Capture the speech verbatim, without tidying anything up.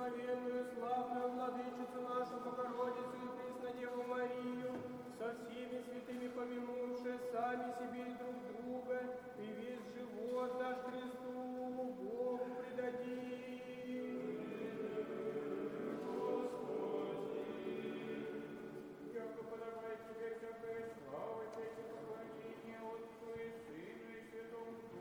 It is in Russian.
благословенную, славную владычицу нашу Богородицу и Преснодеву Марию, со всеми святыми помянувши сами себе и друг друга, и весь